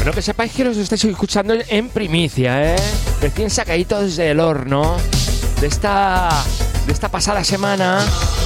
Bueno, que sepáis que los estáis escuchando en primicia, ¿eh? Recién sacaditos del horno de esta pasada semana